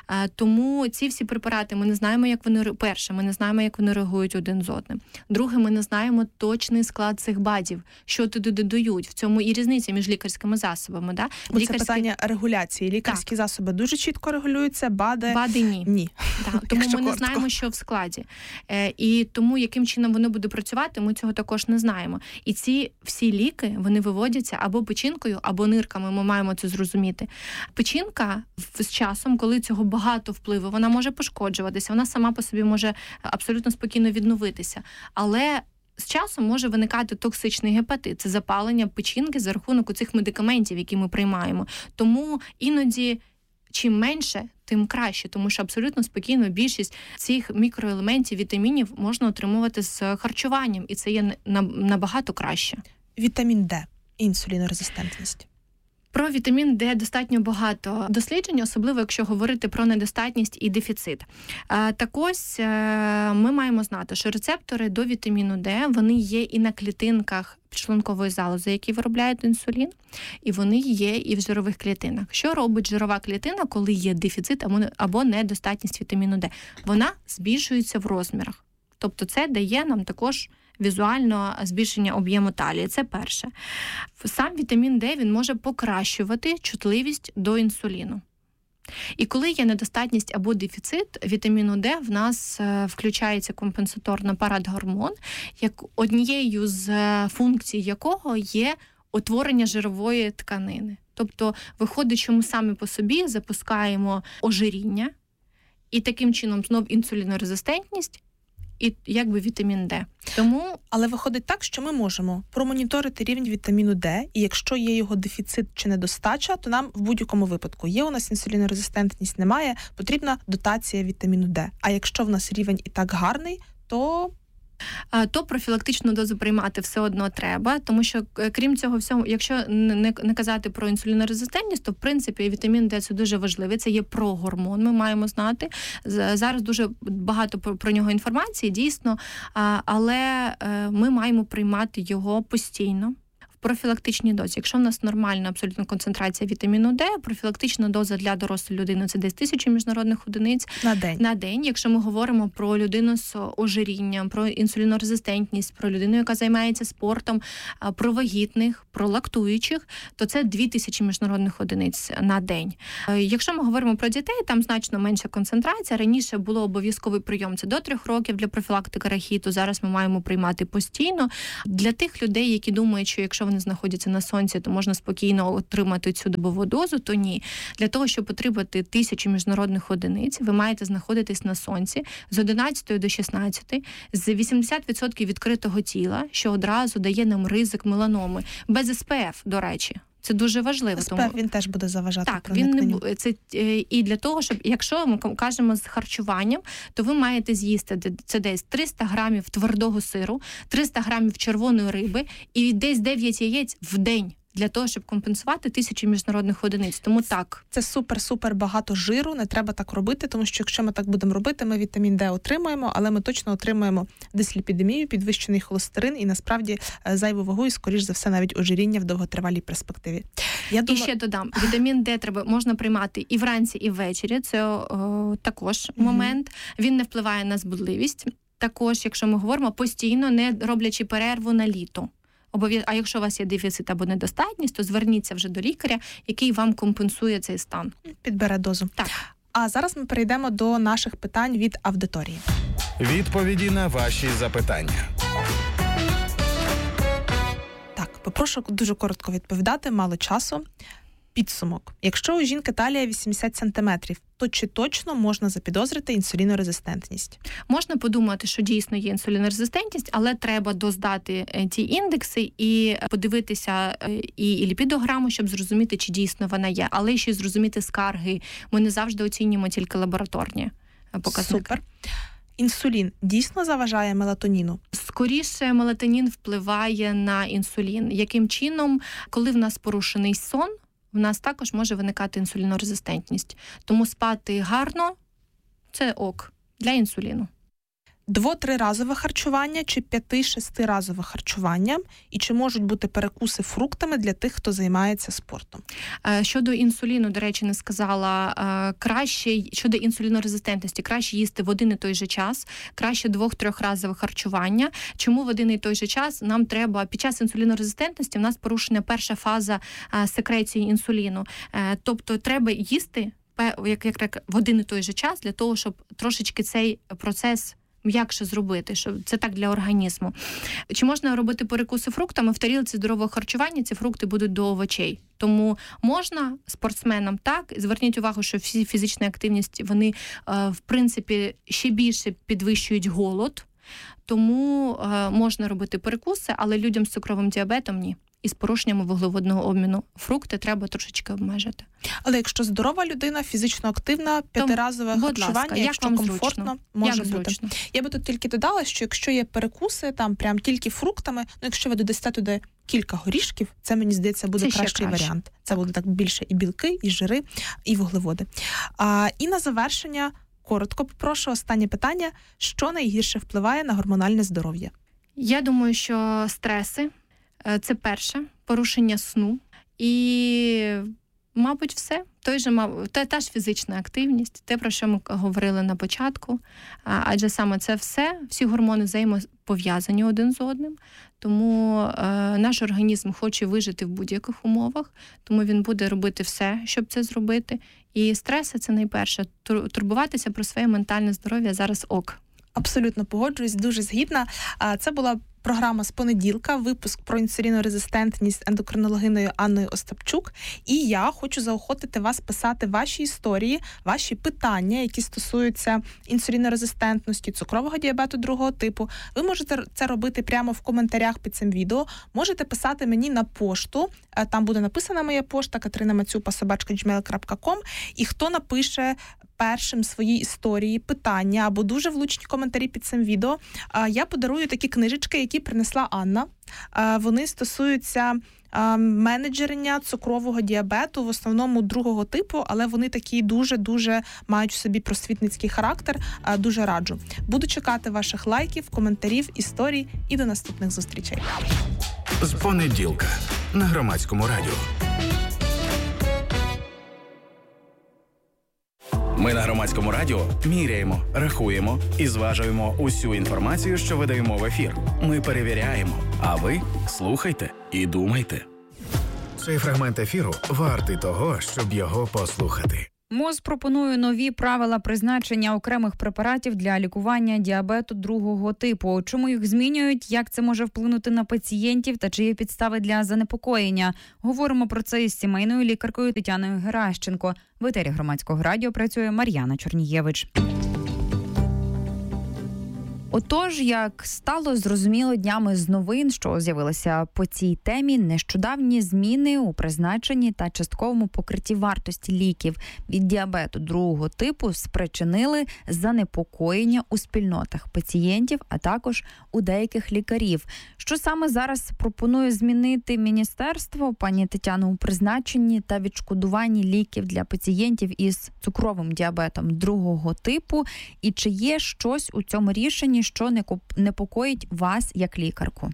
Тому ці всі препарати, ми не знаємо, як вони, перше, ми не знаємо, як вони реагують один з одним. Друге, ми не знаємо точний склад цих бадів, що туди додають. В цьому і різниця між лікарськими засобами. Да? Бо Лікарські... це питання регуляції. Лікарські так. засоби дуже чітко регулюються, бади, бади ні. ні. Так, тому ми коротко. не знаємо, що в складі. І тому, яким чином вони будуть працювати, ми цього також не знаємо. І ці всі ліки, вони виводяться або печінкою, або нирками, ми маємо це зрозуміти. Печінка з часом, коли цього багато впливу, вона може пошкоджуватися, вона сама по собі може абсолютно спокійно відновитися. Але з часом може виникати токсичний гепатит, це запалення печінки за рахунок цих медикаментів, які ми приймаємо. Тому іноді чим менше, тим краще, тому що абсолютно спокійно більшість цих мікроелементів, вітамінів можна отримувати з харчуванням, і це є набагато краще. Вітамін Д, інсулінорезистентність. Про вітамін Д достатньо багато досліджень, особливо якщо говорити про недостатність і дефіцит. Так ось ми маємо знати, що рецептори до вітаміну Д, вони є і на клітинках підшлункової залози, які виробляють інсулін, і вони є і в жирових клітинах. Що робить жирова клітина, коли є дефіцит або недостатність вітаміну Д? Вона збільшується в розмірах. Тобто це дає нам також візуально збільшення об'єму талії. Це перше. Сам вітамін Д, він може покращувати чутливість до інсуліну. І коли є недостатність або дефіцит вітаміну Д, в нас включається компенсаторний парагормон, як однією з функцій якого є утворення жирової тканини. Тобто виходить, що ми самі по собі запускаємо ожиріння, і таким чином знов інсулінорезистентність, і якби вітамін Д. Тому... Але виходить так, що ми можемо промоніторити рівень вітаміну Д, і якщо є його дефіцит чи недостача, то нам в будь-якому випадку є у нас інсулінорезистентність, немає, потрібна дотація вітаміну Д. А якщо в нас рівень і так гарний, то... то профілактичну дозу приймати все одно треба, тому що, крім цього всього, якщо не, не казати про інсулінорезистентність, то, в принципі, вітамін Д – це дуже важливий, це є прогормон, ми маємо знати. Зараз дуже багато про, про нього інформації, дійсно, але ми маємо приймати його постійно. Профілактичній дозі. Якщо в нас нормальна абсолютно концентрація вітаміну Д, профілактична доза для дорослої людини – це десь тисячу міжнародних одиниць на день. На день. Якщо ми говоримо про людину з ожирінням, про інсулінорезистентність, про людину, яка займається спортом, про вагітних, про лактуючих, то це дві тисячі міжнародних одиниць на день. Якщо ми говоримо про дітей, там значно менша концентрація. Раніше було обов'язковий прийом. Це до трьох років для профілактики рахіту. Зараз ми маємо приймати постійно. Для тих людей, які думають, що якщо вони знаходяться на сонці, то можна спокійно отримати цю добову дозу, то ні. Для того, щоб отримати тисячу міжнародних одиниць, ви маєте знаходитись на сонці з одинадцятої до шістнадцятої, з вісімдесят відсотків відкритого тіла, що одразу дає нам ризик меланоми. Без ес пе еф, до речі. Це дуже важливо. ес пе еф, тому він теж буде заважати так, проникненню. Він не це і для того, щоб якщо ми кажемо з харчуванням, то ви маєте з'їсти це десь триста грамів твердого сиру, триста грамів червоної риби і десь дев'ять яєць в день. Для того, щоб компенсувати тисячу міжнародних одиниць. Тому так. Це супер-супер багато жиру, не треба так робити, тому що якщо ми так будемо робити, ми вітамін Д отримаємо, але ми точно отримаємо дисліпідемію, підвищений холестерин і насправді зайву вагу і, скоріш за все, навіть ожиріння в довготривалій перспективі. Я і думаю... ще додам, вітамін Д треба можна приймати і вранці, і ввечері. Це о, також mm-hmm. момент. Він не впливає на збудливість. Також, якщо ми говоримо, постійно не роблячи перерву на літо. А якщо у вас є дефіцит або недостатність, то зверніться вже до лікаря, який вам компенсує цей стан. Підбере дозу. Так. А зараз ми перейдемо до наших питань від аудиторії. Відповіді на ваші запитання. Так, попрошу дуже коротко відповідати, мало часу. Підсумок. Якщо у жінки талія вісімдесят сантиметрів, то чи точно можна запідозрити інсулінорезистентність? Можна подумати, що дійсно є інсулінорезистентність, але треба доздати ті індекси і подивитися і ліпідограму, щоб зрозуміти, чи дійсно вона є. Але ще зрозуміти скарги. Ми не завжди оцінюємо тільки лабораторні показники. Супер. Інсулін дійсно заважає мелатоніну? Скоріше, мелатонін впливає на інсулін. Яким чином? Коли в нас порушений сон, в нас також може виникати інсулінорезистентність. Тому спати гарно – це ок для інсуліну. Дво-триразове харчування чи п'яти-шестиразове харчування? І чи можуть бути перекуси фруктами для тих, хто займається спортом? Щодо інсуліну, до речі, не сказала. Краще, щодо інсулінорезистентності, краще їсти в один і той же час, краще двох-трьохразове харчування. Чому в один і той же час? Нам треба, під час інсулінорезистентності в нас порушена перша фаза секреції інсуліну. Тобто треба їсти як, як, як, в один і той же час для того, щоб трошечки цей процес м'якше зробити, що це так для організму. Чи можна робити перекуси фруктами? В тарілці здорового харчування ці фрукти будуть до овочей. Тому можна спортсменам так. Зверніть увагу, що всі фізичні активності, вони, в принципі, ще більше підвищують голод. Тому можна робити перекуси, але людям з цукровим діабетом ні. І з порушеннями вуглеводного обміну. Фрукти треба трошечки обмежити. Але якщо здорова людина, фізично активна, п'ятиразове харчування, ласка, якщо як комфортно, зручно. може як бути. Зручно. Я би тут тільки додала, що якщо є перекуси, там прям тільки фруктами, ну якщо ви додасте туди кілька горішків, це, мені здається, буде це кращий краще. варіант. Це буде так більше і білки, і жири, і вуглеводи. А, і на завершення, коротко попрошу, останнє питання. Що найгірше впливає на гормональне здоров'я? Я думаю, що стреси – це перше, порушення сну і, мабуть, все. Той же, та, та ж фізична активність, те, про що ми говорили на початку. Адже саме це все, всі гормони взаємопов'язані один з одним. Тому е, наш організм хоче вижити в будь-яких умовах, тому він буде робити все, щоб це зробити. І стреси – це найперше. Турбуватися про своє ментальне здоров'я зараз ок. Абсолютно погоджуюсь, дуже згідна. Це була програма з понеділка, випуск про інсулінорезистентність ендокринологиною Анною Остапчук. І я хочу заохотити вас писати ваші історії, ваші питання, які стосуються інсулінорезистентності, цукрового діабету другого типу. Ви можете це робити прямо в коментарях під цим відео. Можете писати мені на пошту. Там буде написана моя пошта катерина мацюпа собачка джмейл крапка ком. І хто напише першим в своїй історії питання або дуже влучні коментарі під цим відео, я подарую такі книжечки, які принесла Анна. Вони стосуються менеджерення цукрового діабету, в основному другого типу, але вони такі дуже-дуже мають в собі просвітницький характер. Дуже раджу. Буду чекати ваших лайків, коментарів, історій і до наступних зустрічей. З понеділка на Громадському радіо. Ми на Громадському радіо міряємо, рахуємо і зважуємо усю інформацію, що видаємо в ефір. Ми перевіряємо, а ви слухайте і думайте. Цей фрагмент ефіру вартий того, щоб його послухати. МОЗ пропонує нові правила призначення окремих препаратів для лікування діабету другого типу. Чому їх змінюють, як це може вплинути на пацієнтів та чи є підстави для занепокоєння? Говоримо про це із сімейною лікаркою Тетяною Геращенко. В етері Громадського радіо працює Мар'яна Чорнієвич. Отож, як стало зрозуміло днями з новин, що з'явилися по цій темі, нещодавні зміни у призначенні та частковому покритті вартості ліків від діабету другого типу спричинили занепокоєння у спільнотах пацієнтів, а також у деяких лікарів. Що саме зараз пропонує змінити міністерство, пані Тетяно, у призначенні та відшкодуванні ліків для пацієнтів із цукровим діабетом другого типу? І чи є щось у цьому рішенні, що непокоїть вас як лікарку?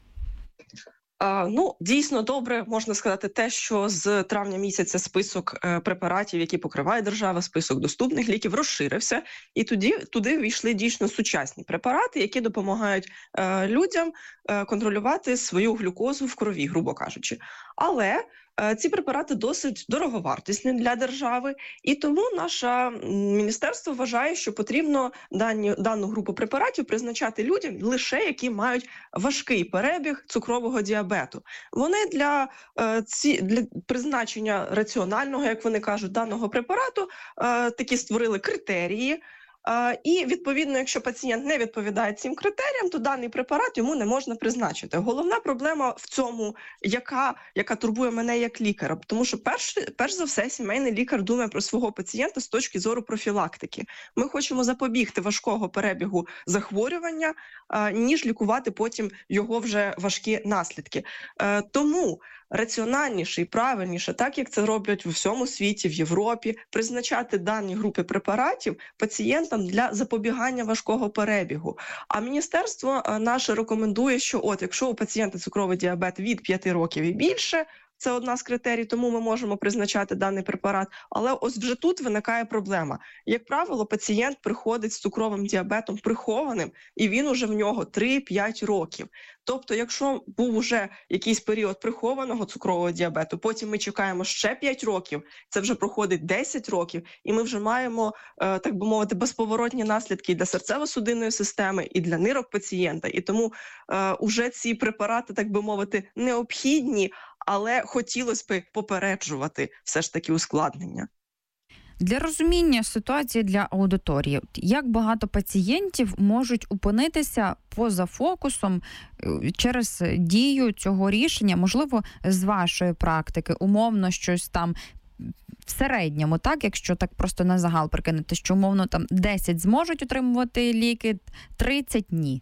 А, ну, дійсно добре, можна сказати, те, що з травня місяця список е, препаратів, які покриває держава, список доступних ліків розширився, і тоді туди війшли дійсно сучасні препарати, які допомагають е, людям е, контролювати свою глюкозу в крові, грубо кажучи. Але ці препарати досить дороговартісні для держави, і тому наше міністерство вважає, що потрібно дані, дану групу препаратів призначати людям лише, які мають важкий перебіг цукрового діабету. Вони для, ці, для призначення раціонального, як вони кажуть, даного препарату такі створили критерії. Uh, і, відповідно, якщо пацієнт не відповідає цим критеріям, то даний препарат йому не можна призначити. Головна проблема в цьому, яка, яка турбує мене як лікаря, тому що перш, перш за все сімейний лікар думає про свого пацієнта з точки зору профілактики. Ми хочемо запобігти важкого перебігу захворювання, uh, ніж лікувати потім його вже важкі наслідки. Uh, тому раціональніше і правильніше, так як це роблять в усьому світі, в Європі, призначати дані групи препаратів пацієнтам для запобігання важкого перебігу. А міністерство наше рекомендує, що от якщо у пацієнта цукровий діабет від п'яти років і більше, це одна з критерій, тому ми можемо призначати даний препарат. Але ось вже тут виникає проблема. Як правило, пацієнт приходить з цукровим діабетом прихованим, і він уже в нього три-п'ять років. Тобто, якщо був уже якийсь період прихованого цукрового діабету, потім ми чекаємо ще п'ять років, це вже проходить десять років, і ми вже маємо, е, так би мовити, безповоротні наслідки і для серцево-судинної системи, і для нирок пацієнта. І тому е, уже ці препарати, так би мовити, необхідні, але хотілося б попереджувати все ж таки ускладнення. Для розуміння ситуації для аудиторії, як багато пацієнтів можуть опинитися поза фокусом через дію цього рішення, можливо, з вашої практики, умовно щось там в середньому, так, якщо так просто на загал прикинути, що умовно там десять зможуть отримувати ліки, тридцять – ні.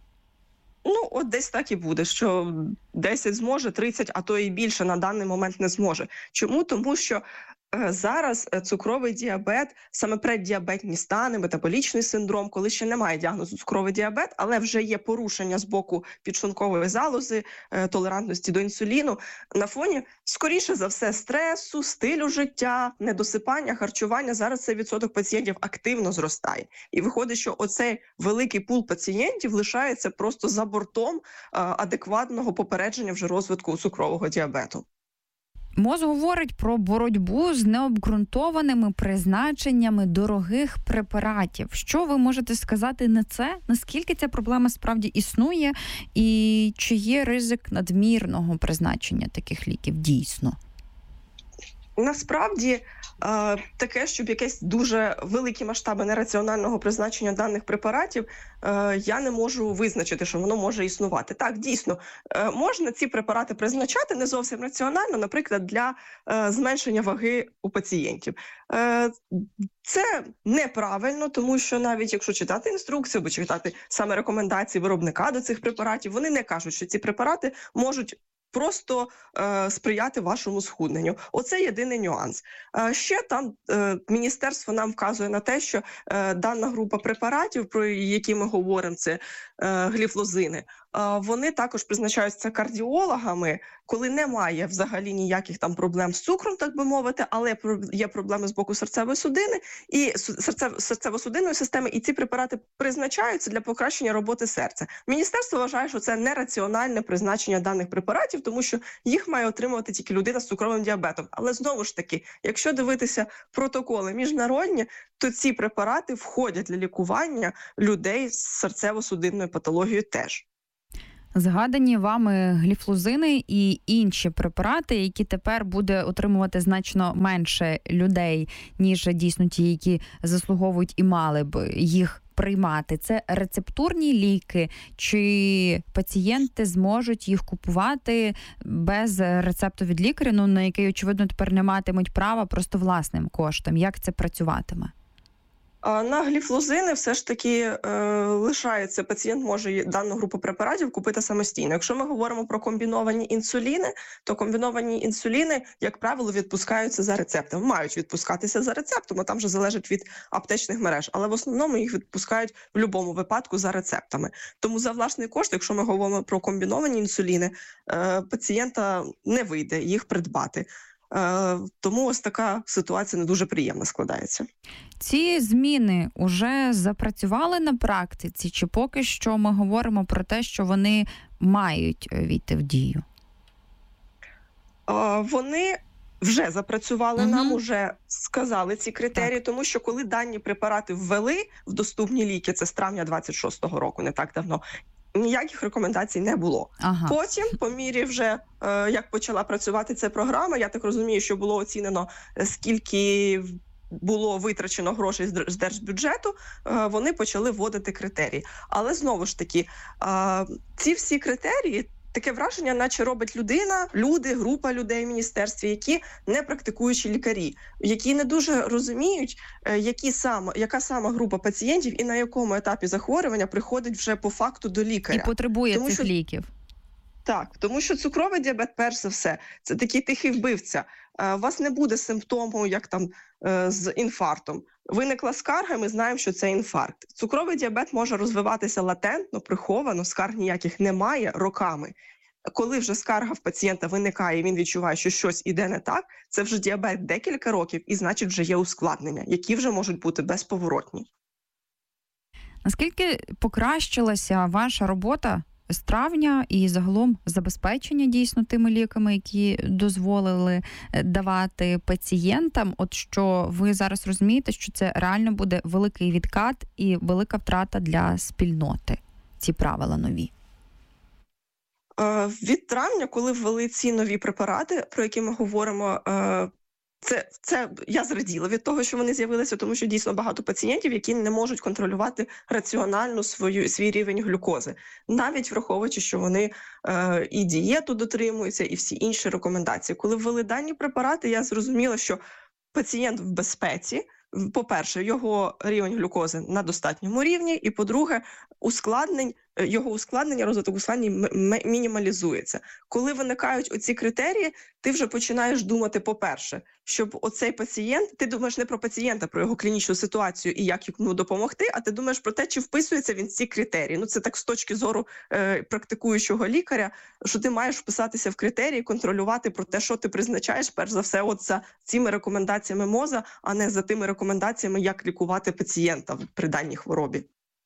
Ну, от десь так і буде, що десять зможе, тридцять, а то і більше на даний момент не зможе. Чому? Тому що зараз цукровий діабет, саме преддіабетні стани, метаболічний синдром, коли ще немає діагнозу цукровий діабет, але вже є порушення з боку підшлункової залози, толерантності до інсуліну, на фоні, скоріше за все, стресу, стилю життя, недосипання, харчування, зараз цей відсоток пацієнтів активно зростає. І виходить, що оцей великий пул пацієнтів лишається просто за бортом адекватного попередження вже розвитку цукрового діабету. МОЗ говорить про боротьбу з необґрунтованими призначеннями дорогих препаратів. Що ви можете сказати на це? Наскільки ця проблема справді існує? І чи є ризик надмірного призначення таких ліків дійсно? Насправді таке, щоб якесь дуже великі масштаби нераціонального призначення даних препаратів, я не можу визначити, що воно може існувати. Так, дійсно, можна ці препарати призначати не зовсім раціонально, наприклад, для зменшення ваги у пацієнтів. Це неправильно, тому що навіть якщо читати інструкцію або читати саме рекомендації виробника до цих препаратів, вони не кажуть, що ці препарати можуть просто е, сприяти вашому схудненню. Оце єдиний нюанс. Е, ще там е, міністерство нам вказує на те, що е, дана група препаратів, про які ми говоримо, це е, гліфлозини, е, вони також призначаються кардіологами, коли немає взагалі ніяких там проблем з цукром, так би мовити, але є проблеми з боку серцевої судини і серцево-судинної системи, і ці препарати призначаються для покращення роботи серця. Міністерство вважає, що це нераціональне призначення даних препаратів, тому що їх має отримувати тільки людина з цукровим діабетом. Але знову ж таки, якщо дивитися протоколи міжнародні, то ці препарати входять для лікування людей з серцево-судинною патологією теж. Згадані вами гліфлозини і інші препарати, які тепер буде отримувати значно менше людей, ніж дійсно ті, які заслуговують і мали б їх приймати. Це рецептурні ліки, чи пацієнти зможуть їх купувати без рецепту від лікаря, ну, на який, очевидно, тепер не матимуть права просто власним коштом? Як це працюватиме? На гліфлозини все ж таки е, лишається, пацієнт може дану групу препаратів купити самостійно. Якщо ми говоримо про комбіновані інсуліни, то комбіновані інсуліни, як правило, відпускаються за рецептом. Мають відпускатися за рецептом, а там вже залежить від аптечних мереж. Але в основному їх відпускають в будь-якому випадку за рецептами. Тому за власний кошт, якщо ми говоримо про комбіновані інсуліни, е, пацієнта не вийде їх придбати. Тому ось така ситуація не дуже приємно складається. Ці зміни вже запрацювали на практиці, чи поки що ми говоримо про те, що вони мають війти в дію? Вони вже запрацювали, угу. Нам вже сказали ці критерії, так. Тому що коли дані препарати ввели в доступні ліки, це з травня двадцять шостого року, не так давно, ніяких рекомендацій не було. Ага. Потім, по мірі вже, е, як почала працювати ця програма, я так розумію, що було оцінено, скільки було витрачено грошей з держбюджету, е, вони почали вводити критерії. Але знову ж таки, е, ці всі критерії, таке враження, наче робить людина, люди, група людей в міністерстві, які не практикуючі лікарі, які не дуже розуміють, які саме, яка сама група пацієнтів і на якому етапі захворювання приходить вже по факту до лікаря. І потребує тому, цих що... ліків. Так, тому що цукровий діабет, перш за все, це такий тихий вбивця. У вас не буде симптому, як там з інфарктом. Виникла скарга, ми знаємо, що це інфаркт. Цукровий діабет може розвиватися латентно, приховано, скарг ніяких немає роками. Коли вже скарга в пацієнта виникає, і він відчуває, що щось іде не так, це вже діабет декілька років, і значить вже є ускладнення, які вже можуть бути безповоротні. Наскільки покращилася ваша робота з травня і загалом забезпечення дійсно тими ліками, які дозволили давати пацієнтам? От що ви зараз розумієте, що це реально буде великий відкат і велика втрата для спільноти, ці правила нові? Від травня, коли ввели ці нові препарати, про які ми говоримо, Це, це я зраділа від того, що вони з'явилися, тому що дійсно багато пацієнтів, які не можуть контролювати раціонально свою, свій рівень глюкози. Навіть враховуючи, що вони е, і дієту дотримуються, і всі інші рекомендації. Коли ввели дані препарати, я зрозуміла, що пацієнт в безпеці. По-перше, його рівень глюкози на достатньому рівні, і, по-друге, ускладнень, його ускладнення, розвиток ускладнень мінімалізується. Коли виникають оці критерії, ти вже починаєш думати, по-перше, щоб оцей пацієнт, ти думаєш не про пацієнта, про його клінічну ситуацію і як йому допомогти, а ти думаєш про те, чи вписується він в ці критерії. Ну, це так з точки зору е, практикуючого лікаря, що ти маєш вписатися в критерії, контролювати про те, що ти призначаєш, перш за все, от за цими рекомендаціями МОЗа, а не за тими рекомендаціями, як лікувати пацієнта при даній хворобі.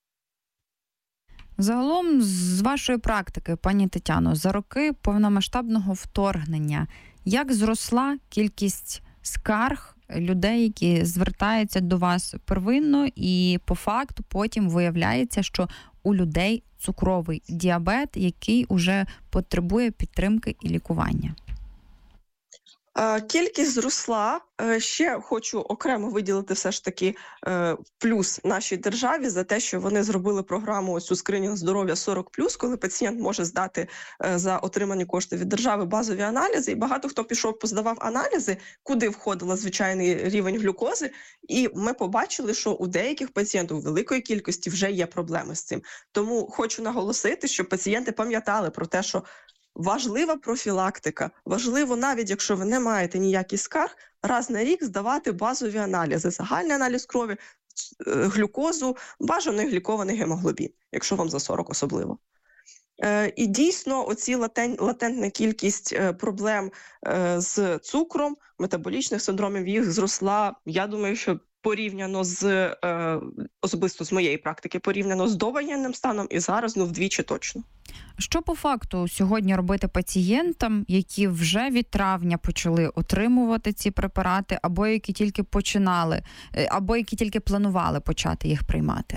Загалом, з вашої практики, пані Тетяно, за роки повномасштабного вторгнення, як зросла кількість скарг людей, які звертаються до вас первинно, і по факту потім виявляється, що у людей цукровий діабет, який уже потребує підтримки і лікування? Кількість зросла. Ще хочу окремо виділити все ж таки плюс нашій державі за те, що вони зробили програму ось у скринінг здоров'я сорок плюс, коли пацієнт може здати за отримані кошти від держави базові аналізи. І багато хто пішов, поздавав аналізи, куди входила звичайний рівень глюкози. І ми побачили, що у деяких пацієнтів у великої кількості вже є проблеми з цим. Тому хочу наголосити, що пацієнти пам'ятали про те, що важлива профілактика. Важливо, навіть якщо ви не маєте ніяких скарг, раз на рік здавати базові аналізи. Загальний аналіз крові, глюкозу, бажаний глікований гемоглобін, якщо вам за сорок особливо. І дійсно, оці латен, латентна кількість проблем з цукром, метаболічних синдромів, їх зросла, я думаю, що порівняно з, особисто з моєї практики, порівняно з довоєнним станом і зараз, ну, вдвічі точно. Що по факту сьогодні робити пацієнтам, які вже від травня почали отримувати ці препарати, або які тільки починали, або які тільки планували почати їх приймати?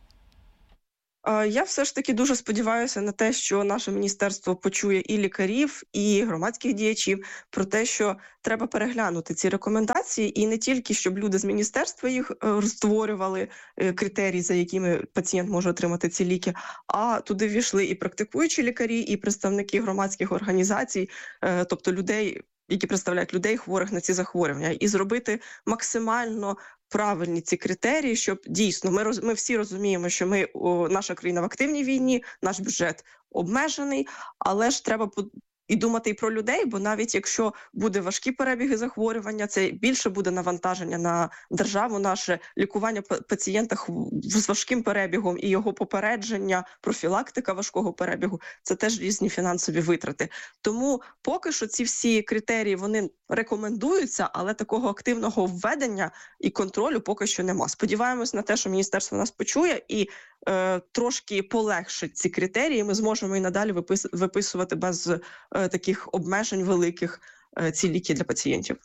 Я все ж таки дуже сподіваюся на те, що наше міністерство почує і лікарів, і громадських діячів про те, що треба переглянути ці рекомендації, і не тільки, щоб люди з міністерства їх створювали, критерії, за якими пацієнт може отримати ці ліки, а туди ввійшли і практикуючі лікарі, і представники громадських організацій, тобто людей, які представляють людей, хворих на ці захворювання, і зробити максимально правильні ці критерії, щоб дійсно, ми, роз, ми всі розуміємо, що ми, о, наша країна в активній війні, наш бюджет обмежений, але ж треба і думати і про людей, бо навіть якщо буде важкі перебіги захворювання, це більше буде навантаження на державу, наше лікування пацієнта з важким перебігом і його попередження, профілактика важкого перебігу – це теж різні фінансові витрати. Тому поки що ці всі критерії, вони рекомендуються, але такого активного введення і контролю поки що нема. Сподіваємось на те, що міністерство нас почує і е, трошки полегшить ці критерії, ми зможемо і надалі випис, виписувати без е, таких обмежень великих е, ці ліки для пацієнтів.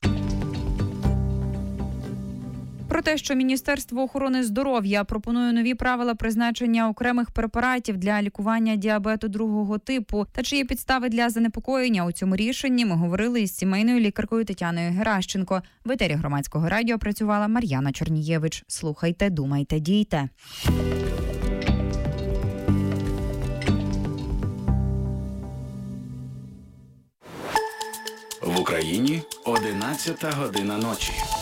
Про те, що Міністерство охорони здоров'я пропонує нові правила призначення окремих препаратів для лікування діабету другого типу та чи є підстави для занепокоєння у цьому рішенні, ми говорили із сімейною лікаркою Тетяною Геращенко. В етері Громадського радіо працювала Мар'яна Чорнієвич. Слухайте, думайте, дійте. В Україні одинадцята година ночі.